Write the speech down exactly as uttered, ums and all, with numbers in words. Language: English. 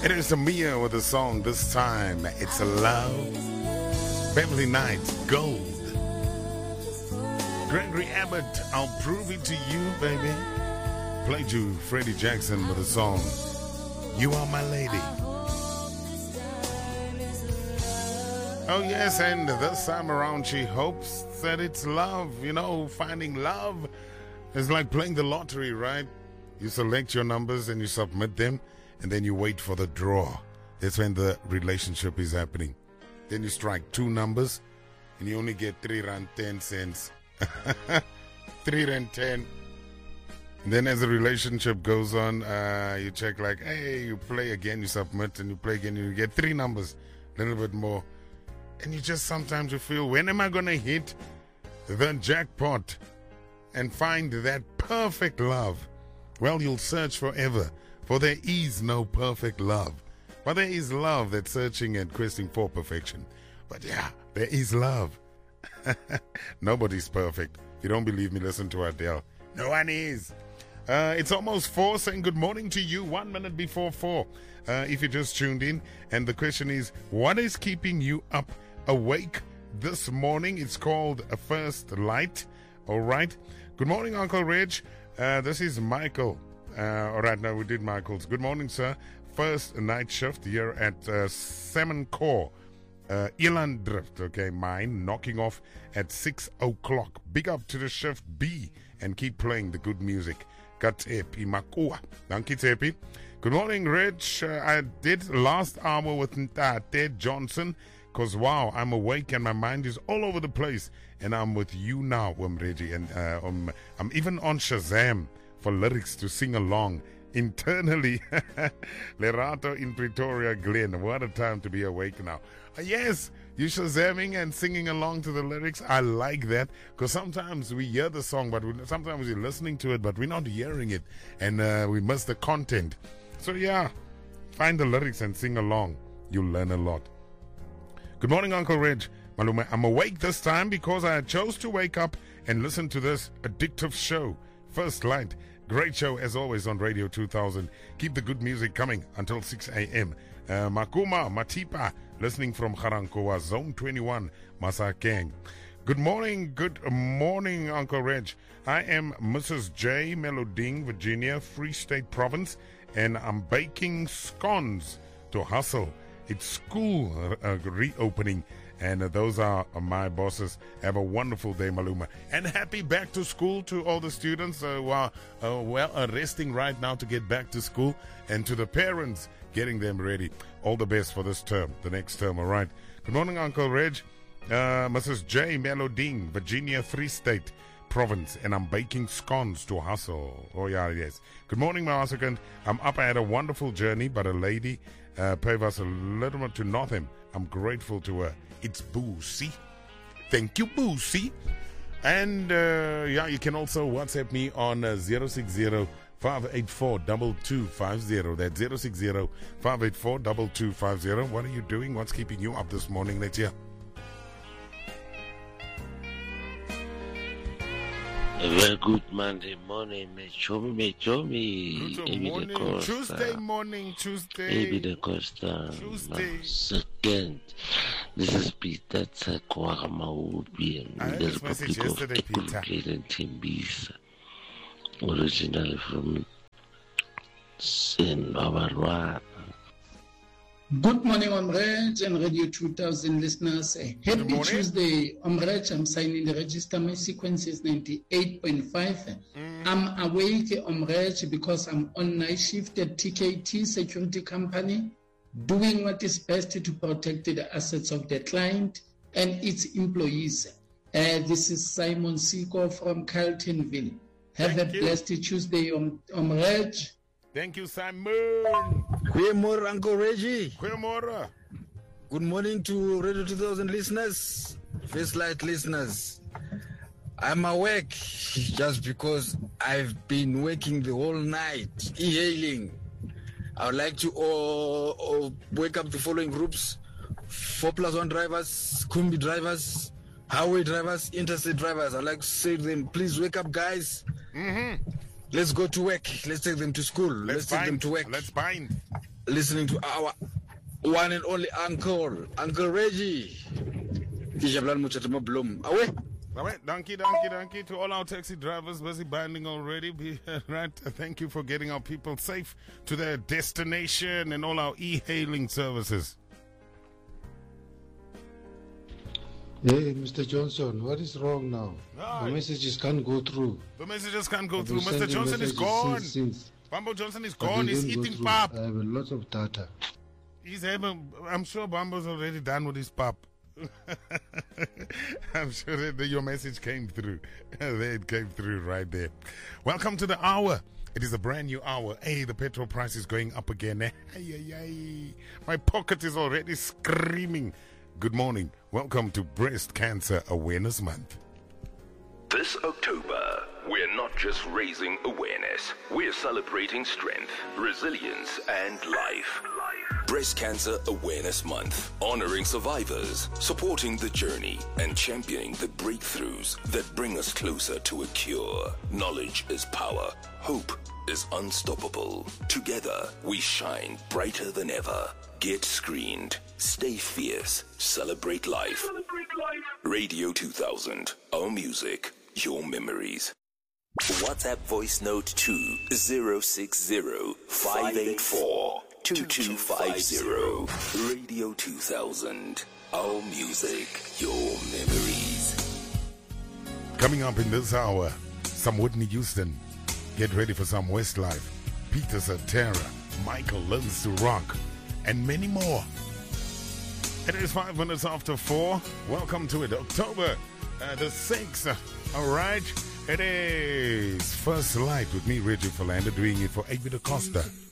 It is Amia with a song. This time it's a love. Family Night, Gold. Gregory Abbott, I'll prove it to you, baby. Played you Freddie Jackson with a song. You Are My Lady. Oh yes, and this time around she hopes that it's love. You know, finding love is like playing the lottery, right? You select your numbers and you submit them, and then you wait for the draw. That's when the relationship is happening. Then you strike two numbers and you only get three rand ten cents. Three rand ten. And then as the relationship goes on, uh, you check like, hey, you play again, you submit, and you play again, you get three numbers, a little bit more. And you just sometimes you feel, when am I going to hit the jackpot and find that perfect love? Well, you'll search forever, for there is no perfect love. But there is love that's searching and questing for perfection. But yeah, there is love. Nobody's perfect. If you don't believe me, listen to Adele. No one is. Uh, it's almost four, saying good morning to you, one minute before four. Uh, if you just tuned in, and the question is, what is keeping you up awake this morning? It's called a First Light. All right. Good morning, Uncle Reg. Uh, this is Michael. Uh, all right, now we did Michael's. Good morning, sir. First night shift here at uh, Salmon Core. Uh, Eland Drift, okay, mine, knocking off at six o'clock. Big up to the shift B and keep playing the good music. Katepi Makua. Dankie Tepi. Good morning, Rich. Uh, I did last hour with Ntate Johnson because, wow, I'm awake and my mind is all over the place. And I'm with you now, um, Reggie. And uh, um, I'm even on Shazam for lyrics to sing along. Internally, Lerato in Pretoria, Glen. What a time to be awake now. Uh, yes, you shazamming and singing along to the lyrics. I like that because sometimes we hear the song, but we, sometimes we're listening to it, but we're not hearing it, and uh, we miss the content. So yeah, find the lyrics and sing along. You'll learn a lot. Good morning, Uncle Reg. Malume, I'm awake this time because I chose to wake up and listen to this addictive show. First Light. Great show as always on Radio two thousand. Keep the good music coming until six a.m. Uh, Makuma Matipa, listening from Garankoa, Zone twenty-one, Masakeng. Good morning, good morning, Uncle Reg. I am Missus J. Meloding, Virginia, Free State Province, and I'm baking scones to hustle. It's school uh, reopening. And uh, those are uh, my bosses. Have a wonderful day, Maluma. And happy back to school to all the students uh, who are uh, well uh, resting right now to get back to school. And to the parents, getting them ready. All the best for this term, the next term, all right? Good morning, Uncle Reg. Uh, Missus J. Meloding, Virginia, Free State Province. And I'm baking scones to hustle. Oh, yeah, yes. Good morning, my second. I'm up. I had a wonderful journey, but a lady uh, paid us a little bit to Northam. I'm grateful to her. It's Boosie. Thank you, Boosie. And uh, yeah, you can also WhatsApp me on uh, zero six zero, five eight four, two two five zero. That's zero six zero, five eight four, two two five zero. What are you doing? What's keeping you up this morning? Let's hear. A very good Monday morning, Mechomi, Mechomi. Good morning, Tuesday morning, Tuesday. Maybe the Costa. Tuesday. Second. This is Peter Tsakwara Maubi. I heard this message yesterday, Peter. Originally from Sin Babarwa. Good morning, Omrech and Radio two thousand listeners. A happy Tuesday, Omrech. I'm signing the register. My sequence is ninety-eight point five. Mm. I'm awake, Omrech, because I'm on night shift at T K T Security Company, doing what is best to protect the assets of the client and its employees. Uh, this is Simon Siko from Carltonville. Have Thank a you. blessed Tuesday, Omrech. Thank you, Simon. Goeiemorgen, Uncle Reggie. Goeiemorgen. Good morning to Radio two thousand listeners, First Light listeners. I'm awake just because I've been working the whole night, e-hailing. I would like to uh, uh, wake up the following groups: four plus one drivers, Kumbi drivers, highway drivers, interstate drivers. I'd like to say to them, please wake up, guys. Mm-hmm. Let's go to work. Let's take them to school. Let's, Let's take them to work. Let's bind. listening to our one and only uncle, Uncle Reggie. Kijablan Muchatama Bloom. Away. All right, donkey, donkey, donkey to all our taxi drivers busy banding already. Be, right, thank you for getting our people safe to their destination and all our e-hailing services. Hey, Mister Johnson, what is wrong now? Ah, the messages can't go through. The messages can't go I've through. been Mister sending Johnson is messages gone. Since, since, Bumbo Johnson is but gone. they He's don't go eating through. pap. I have a lot of data. He's having, I'm sure Bumbo's already done with his pap. I'm sure that the, your message came through. There it came through right there. Welcome to the hour. It is a brand new hour. Hey, the petrol price is going up again. Ay, ay, ay. My pocket is already screaming. Good morning. Welcome to Breast Cancer Awareness Month. This October, we're not just raising awareness, we're celebrating strength, resilience, and life. Breast Cancer Awareness Month, honoring survivors, supporting the journey, and championing the breakthroughs that bring us closer to a cure. Knowledge is power. Hope is unstoppable. Together, we shine brighter than ever. Get screened. Stay fierce. Celebrate life. Radio two thousand. Our music, your memories. WhatsApp voice note to zero six zero, five eight four, two two five zero. Radio two thousand. Our music, your memories. Coming up in this hour, some Whitney Houston. Get ready for some Westlife. Peter Cetera, Michael Learns to Rock, and many more. It is five minutes after four. Welcome to it, October uh, the sixth. All right, it is First Light with me, Reggie Philander, doing it for Avi Da Costa.